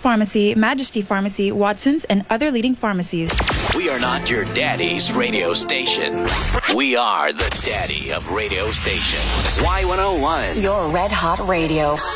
Pharmacy, Majesty Pharmacy, Watson's, and other leading pharmacies. We are not your daddy's radio station. We are the daddy of radio stations. Y101. Your Red Hot Radio.